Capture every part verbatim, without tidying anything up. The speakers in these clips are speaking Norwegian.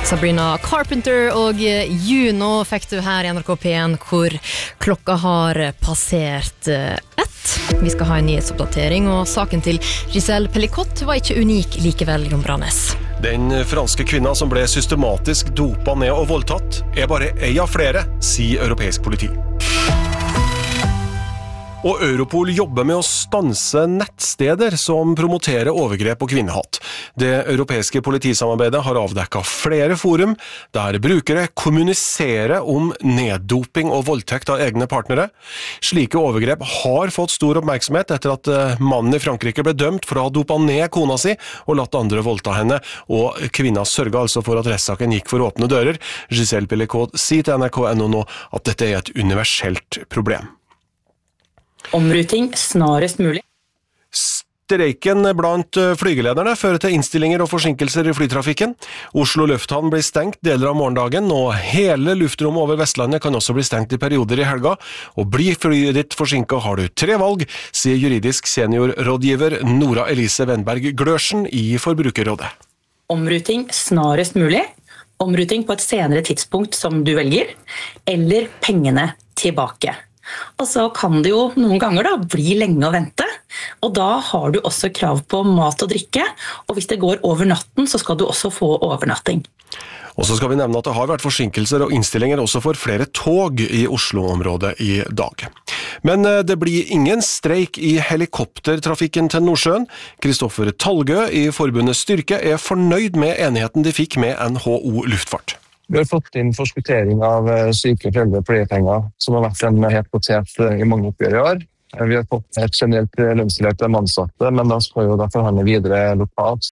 Sabrina Carpenter og Juno fikk du her i N R K P en, hvor klokka har passert ett. Vi skal ha en nyhetsoppdatering, og saken til Giselle Pellicott var ikke unik likevel, Jon Branes. Den franske kvinna som ble systematisk dopa ned og voldtatt er bare en av flere, sier europeisk politi. Og Europol jobber med å stanse nettsteder som promoterer overgrep og kvinnehat. Det europeiske politisamarbeidet har avdekket flere forum der brukere kommuniserer om neddoping og voldtekt av egne partnere. Slike overgrep har fått stor oppmerksomhet etter at mannen i Frankrike ble dømt for å ha dopet ned kona si og latt andre voldta henne, og kvinna sørget altså for at rettssaken gikk for åpne dører. Giselle Pellicott sier til N R K punkt N O nå at dette er et universelt problem. Omruting snarest mulig. Streiken blant flygelederne fører til innstillinger og forsinkelser i flytrafikken. Oslo lufthavn blir stengt deler av morgendagen, og hele luftrommet over Vestlandet kan også bli stengt i perioder i helga. Og blir flyet ditt forsinket har du tre valg, sier juridisk seniorrådgiver Nora Elise Wenberg Glørsen i Forbrukerrådet. Omruting snarest mulig. Omruting på et senere tidspunkt som du velger, eller pengene tilbake. Og så kan det jo noen ganger da bli lenge å vente, og da har du også krav på mat og drikke, og hvis det går over natten så skal du også få overnatting. Og så skal vi nevne at det har vært forsinkelser og innstillinger også for flere tog i Oslo-området i dag. Men det blir ingen streik i helikoptertrafikken til Nordsjøen. Kristoffer Talgø i forbundet Styrke er fornøyd med enigheten de fikk med N H O Luftfart. Vi har fått inn forskuttering av syke foreldre pleiepenger, som har vært en het potet i mange oppgjør i år. Vi har fått et generelt lønnstillegg til de ansatte, men da skal jo da forhandle videre lokalt.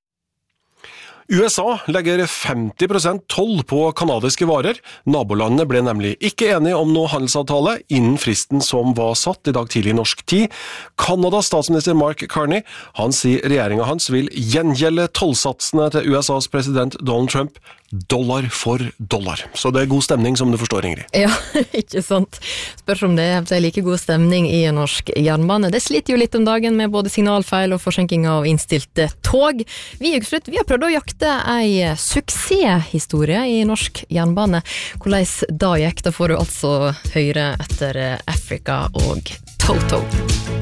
U S A legger femti prosent toll på kanadiske varer. Nabolandene ble nemlig ikke enige om noe handelsavtale innen fristen som var satt i dag tidlig norsk tid. Kanadas statsminister Mark Carney, han sier regjeringen hans vil gjengjelde tollsatsene til U S A's president Donald Trump dollar for dollar. Så det er god stemning, som du forstår, Ingrid. Ja, ikke sant. Spørs om det er like god stemning i norsk jernbane. Det sliter jo litt om dagen med både signalfeil og forsinking av innstilte tog. Vi i Ukeslutt, vi har prøvd å jakte ei suksesshistorie i norsk jernbane. Hvordan da gikk, da får du altså høre etter Africa og Toto.